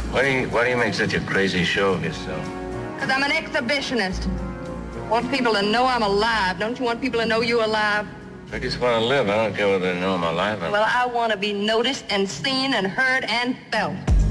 Why do you make such a crazy show of yourself? Because I'm an exhibitionist. I want people to know I'm alive. Don't you want people to know you're alive? I just want to live. I don't care whether they know I'm alive or not. Well, I want to be noticed and seen and heard and felt.